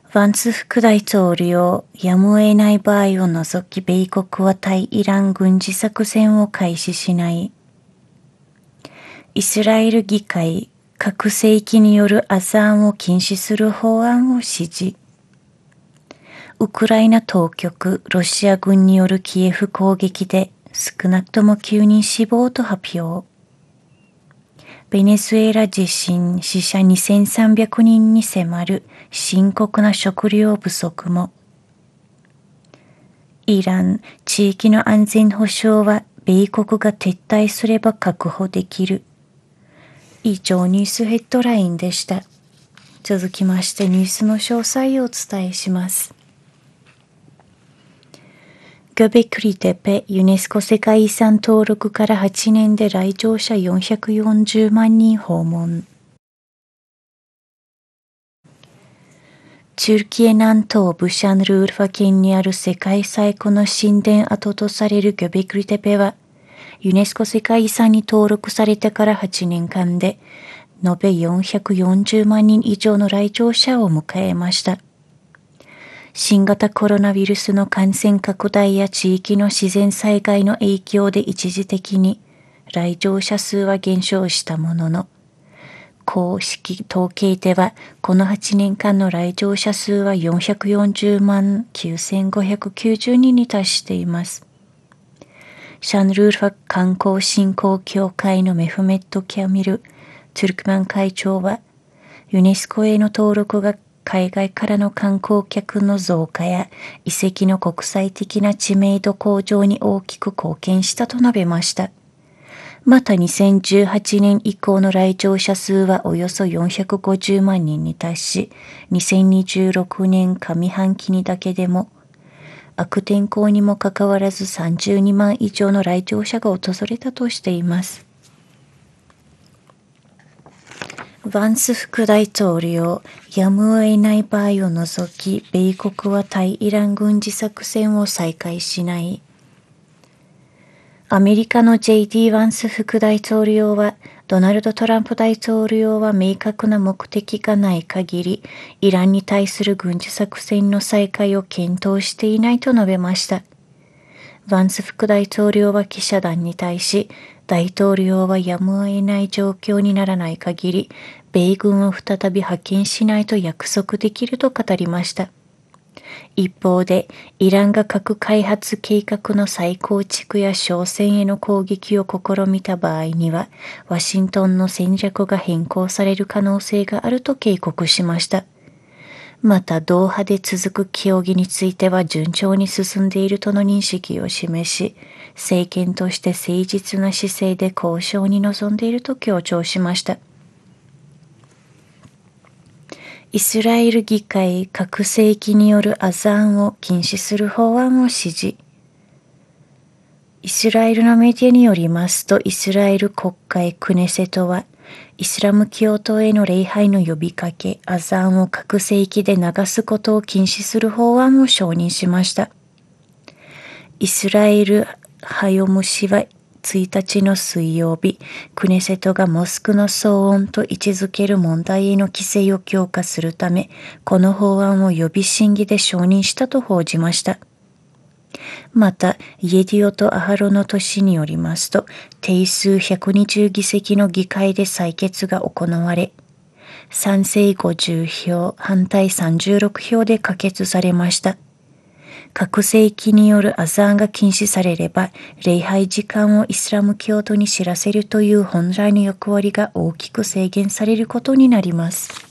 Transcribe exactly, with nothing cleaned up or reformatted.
バンス副大統領、やむを得ない場合を除き、米国は対イラン軍事作戦を開始しない。イスラエル議会、核兵器によるアザーンを禁止する法案を支持。ウクライナ当局、ロシア軍によるキエフ攻撃で少なくともきゅうにん死亡と発表。ベネズエラ地震、死者にせんさんびゃくにんに迫る深刻な食料不足も。イラン、地域の安全保障は米国が撤退すれば確保できる。以上ニュースヘッドラインでした。続きましてニュースの詳細をお伝えします。göベクリテペユネスコ世界遺産登録からはちねんで来場者よんひゃくよんじゅうまんにん訪問。チュルキエ南東部シャンルールファ県にある世界最古の神殿跡とされるgöベクリテペは、ユネスコ世界遺産に登録されてからはちねんかんで、延べよんひゃくよんじゅうまんにん以上の来場者を迎えました。新型コロナウイルスの感染拡大や地域の自然災害の影響で一時的に来場者数は減少したものの、公式統計ではこのはちねんかんの来場者数はよんひゃくよんじゅうまんきゅうせんごひゃくきゅうじゅうにんに達しています。シャンルールファ観光振興協会のメフメット・キャミル・トゥルクマン会長は、ユネスコへの登録が海外からの観光客の増加や遺跡の国際的な知名度向上に大きく貢献したと述べました。またにせんじゅうはちねん以降の来場者数はおよそよんひゃくごじゅうまんにんに達し、にせんにじゅうろくねん上半期にだけでも悪天候にもかかわらずさんじゅうにまん以上の来場者が訪れたとしています。バンス副大統領、やむを得ない場合を除き、米国は対イラン軍事作戦を再開しない。アメリカの ジェイディー ワンス副大統領は、ドナルド・トランプ大統領は明確な目的がない限り、イランに対する軍事作戦の再開を検討していないと述べました。バンス副大統領は記者団に対し、大統領はやむを得ない状況にならない限り、米軍を再び派遣しないと約束できると語りました。一方で、イランが核開発計画の再構築や商船への攻撃を試みた場合には、ワシントンの戦略が変更される可能性があると警告しました。また、ドーハで続く協議については順調に進んでいるとの認識を示し、政権として誠実な姿勢で交渉に臨んでいると強調しました。イスラエル議会、核兵器によるアザーンを禁止する法案を支持。イスラエルのメディアによりますと、イスラエル国会クネセトは、イスラム教徒への礼拝の呼びかけ、アザーンを核兵器で流すことを禁止する法案を承認しました。イスラエル・ハヨム氏は、ついたちの水曜日、クネセトがモスクの騒音と位置づける問題への規制を強化するため、この法案を予備審議で承認したと報じました。また、イエディオとアハロの都市によりますと、定数ひゃくにじゅうぎせきの議会で採決が行われ、賛成ごじゅうひょう、反対さんじゅうろくひょうで可決されました。核兵器によるアザーンが禁止されれば、礼拝時間をイスラム教徒に知らせるという本来の役割が大きく制限されることになります。